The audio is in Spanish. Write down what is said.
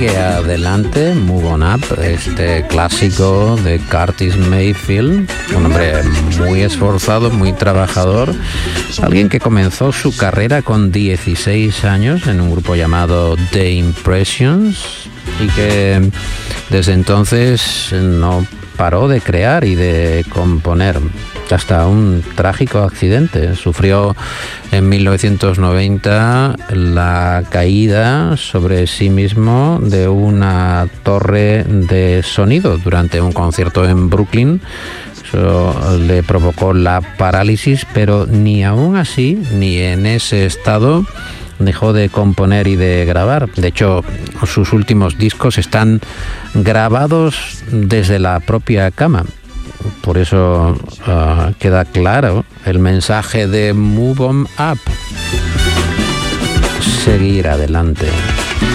Adelante, Move On Up, este clásico de Curtis Mayfield, un hombre muy esforzado, muy trabajador, alguien que comenzó su carrera con 16 años en un grupo llamado The Impressions y que desde entonces no paró de crear y de componer hasta un trágico accidente. Sufrió en 1990 la caída sobre sí mismo de una torre de sonido durante un concierto en Brooklyn. Eso le provocó la parálisis, pero ni aún así, ni en ese estado, dejó de componer y de grabar. De hecho, sus últimos discos están grabados desde la propia cama. Por eso queda claro el mensaje de Move On Up. Seguir adelante.